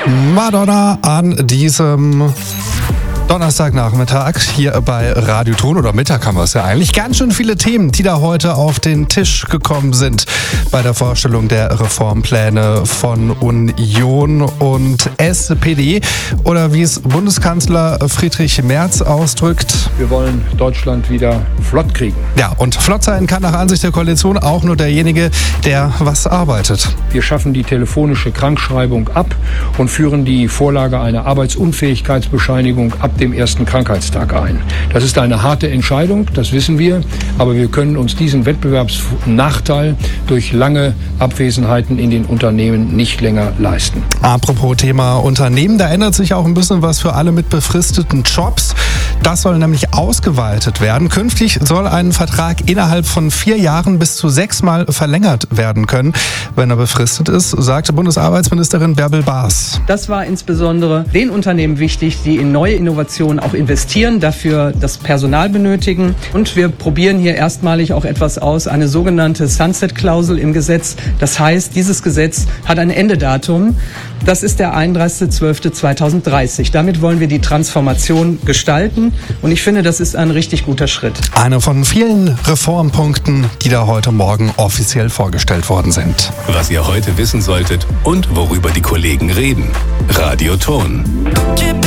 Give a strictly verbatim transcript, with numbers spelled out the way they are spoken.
Madonna an diesem Donnerstagnachmittag hier bei Radio Ton, oder Mittag haben wir es ja eigentlich. Ganz schön viele Themen, die da heute auf den Tisch gekommen sind bei der Vorstellung der Reformpläne von Union und S P D. Oder wie es Bundeskanzler Friedrich Merz ausdrückt: Wir wollen Deutschland wieder flott kriegen. Ja, und flott sein kann nach Ansicht der Koalition auch nur derjenige, der was arbeitet. Wir schaffen die telefonische Krankschreibung ab und führen die Vorlage einer Arbeitsunfähigkeitsbescheinigung ab dem ersten Krankheitstag ein. Das ist eine harte Entscheidung, das wissen wir, aber wir können uns diesen Wettbewerbsnachteil durch lange Abwesenheiten in den Unternehmen nicht länger leisten. Apropos Thema Unternehmen, da ändert sich auch ein bisschen was für alle mit befristeten Jobs. Das soll nämlich ausgeweitet werden. Künftig soll ein Vertrag innerhalb von vier Jahren bis zu sechsmal verlängert werden können, wenn er befristet ist, sagte Bundesarbeitsministerin Bärbel Baas. Das war insbesondere den Unternehmen wichtig, die in neue Innovationen auch investieren, dafür das Personal benötigen. Und wir probieren hier erstmalig auch etwas aus, eine sogenannte Sunset-Klausel im Gesetz. Das heißt, dieses Gesetz hat ein Endedatum. Das ist der einunddreißigster zwölfter zweitausenddreißig. Damit wollen wir die Transformation gestalten. Und ich finde, das ist ein richtig guter Schritt. Einer von vielen Reformpunkten, die da heute Morgen offiziell vorgestellt worden sind. Was ihr heute wissen solltet und worüber die Kollegen reden. Radio Ton.